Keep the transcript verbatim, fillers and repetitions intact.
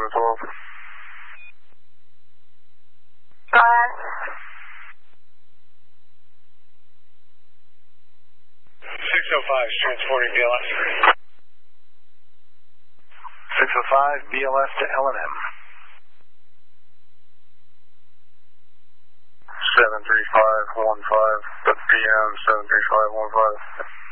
seven twelve. Five. six oh five is transporting B L S. six oh five, B L S to L and M. seven three five one five, that's P M, seven three five one five.